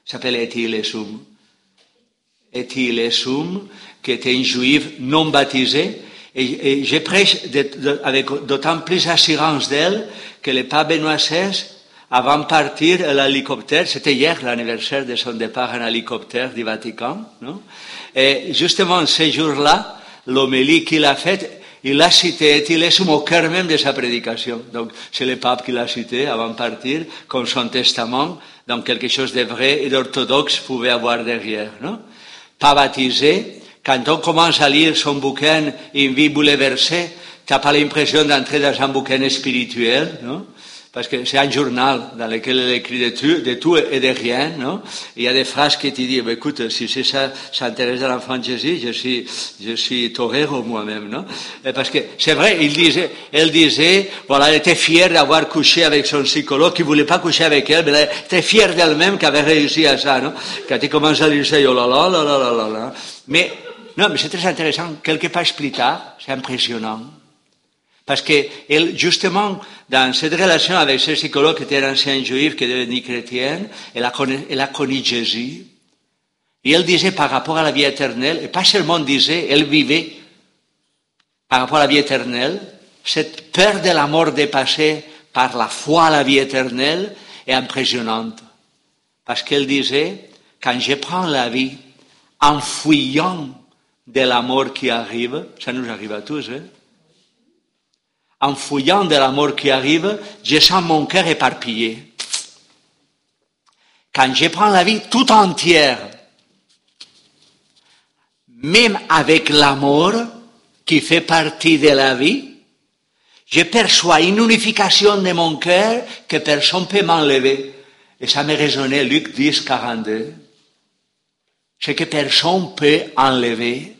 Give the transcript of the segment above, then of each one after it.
s'appelle Eti Lesum. Eti Lesum, qui était une juive non baptisée, et je prêche avec d'autant plus assurance d'elle que le pape Benoît XVI, avant de partir à l'hélicoptère, c'était hier l'anniversaire de son départ en hélicoptère du Vatican, non? Et justement, ce jour-là, l'homélie qu'il a faite, il a cité Eti Lesum au cœur même de sa prédication. Donc, c'est le pape qui l'a cité avant de partir, comme son testament, dans quelque chose de vrai et d'orthodoxe pouvait avoir derrière, non? Pas baptisé. Quand on commence à lire son bouquin Une vie bouleversée, t'as pas l'impression d'entrer dans un bouquin spirituel, non? Parce que c'est un journal dans lequel elle écrit de tout et de rien, non? Il y a des phrases qui te disent, écoute, si c'est ça, ça intéresse l'enfant de Jésus, je suis torero moi-même, non? Parce que c'est vrai, elle disait, voilà, elle était fière d'avoir couché avec son psychologue, qui voulait pas coucher avec elle, mais elle était fière d'elle-même qu'elle avait réussi à ça, non? Quand il commence à lire ça, oh là là là là là là là. Mais c'est très intéressant. Quelques pages plus tard, c'est impressionnant. Parce que elle, justement, dans cette relation avec ce psychologue qui était un ancien juif, qui est devenu chrétien, elle a connu Jésus. Et elle disait par rapport à la vie éternelle, et pas seulement disait, elle vivait par rapport à la vie éternelle, cette peur de la mort dépassée par la foi à la vie éternelle est impressionnante. Parce qu'elle disait, quand je prends la vie en fuyant de la mort qui arrive, ça nous arrive à tous, hein? En fouillant de la mort qui arrive, je sens mon cœur éparpillé. Quand je prends la vie tout entière, même avec la mort qui fait partie de la vie, je perçois une unification de mon cœur que personne ne peut m'enlever. Et ça me résonnait Luc 10, 42. Ce que personne ne peut enlever.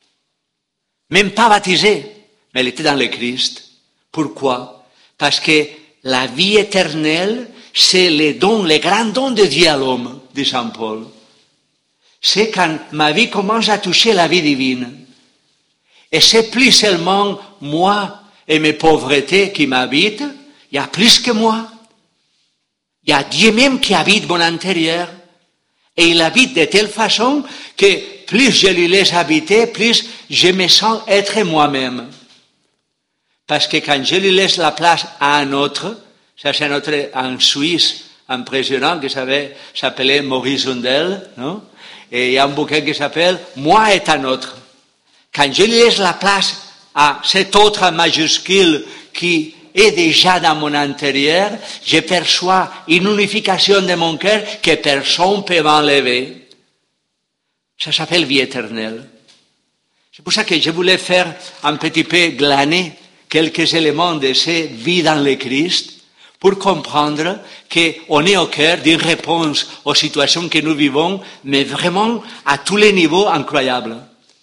Même pas baptisé, mais elle était dans le Christ. Pourquoi? Parce que la vie éternelle, c'est le grand don de Dieu à l'homme, dit Saint Paul. C'est quand ma vie commence à toucher la vie divine. Et c'est plus seulement moi et mes pauvretés qui m'habitent, il y a plus que moi. Il y a Dieu même qui habite mon intérieur. Et il habite de telle façon que plus je lui laisse habiter, plus je me sens être moi-même. Parce que quand je lui laisse la place à un autre, ça c'est un autre en Suisse impressionnant qui s'appelait Maurice Zundel, non? Et il y a un bouquin qui s'appelle Moi est un autre. Quand je lui laisse la place à cet autre en majuscule qui est déjà dans mon intérieur, je perçois une unification de mon cœur que personne ne peut m'enlever. Ça s'appelle vie éternelle. C'est pour ça que je voulais faire un petit peu glaner quelques éléments de cette vie dans le Christ pour comprendre qu'on est au cœur d'une réponse aux situations que nous vivons, mais vraiment à tous les niveaux incroyables.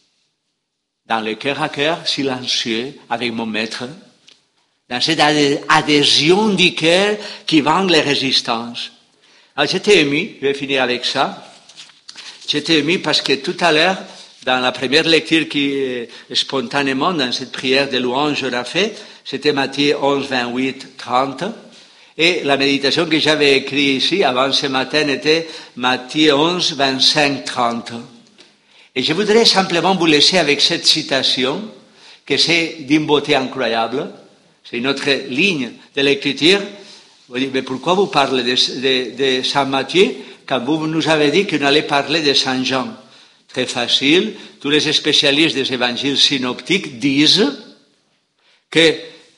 Dans le cœur à cœur, silencieux, avec mon maître, dans cette adhésion du cœur qui vend les résistances. Alors j'étais ému, je vais finir avec ça, j'étais ému parce que tout à l'heure, dans la première lecture qui, spontanément, dans cette prière de louange, je l'ai fait, c'était Matthieu 11, 28, 30. Et la méditation que j'avais écrite ici, avant ce matin, était Matthieu 11, 25, 30. Et je voudrais simplement vous laisser avec cette citation, que c'est d'une beauté incroyable. C'est une autre ligne de l'écriture. Vous dites, mais pourquoi vous parlez de Saint Matthieu, quand vous nous avez dit qu'on allait parler de Saint Jean? Très facile. Tous les spécialistes des évangiles synoptiques disent que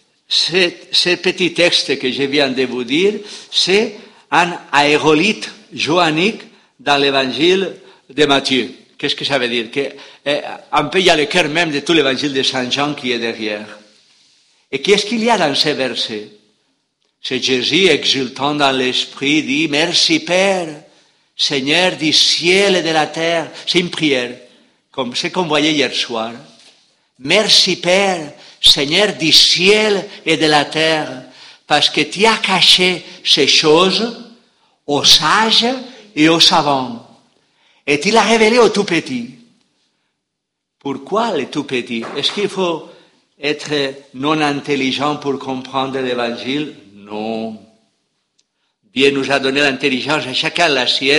ce petit texte que je viens de vous dire, c'est un aérolite joannique dans l'évangile de Matthieu. Qu'est-ce que ça veut dire? Un peu, il y a le cœur même de tout l'évangile de Saint Jean qui est derrière. Et qu'est-ce qu'il y a dans ces versets? C'est Jésus exultant dans l'esprit dit, merci Père, Seigneur du ciel et de la terre. C'est une prière, comme ce qu'on voyait hier soir. Merci Père, Seigneur du ciel et de la terre, parce que tu as caché ces choses aux sages et aux savants. Et tu l'as révélé aux tout petits. Pourquoi les tout petits? Est-ce qu'il faut être non intelligent pour comprendre l'évangile? Non. Dieu nous a donné l'intelligence, à chacun la sienne.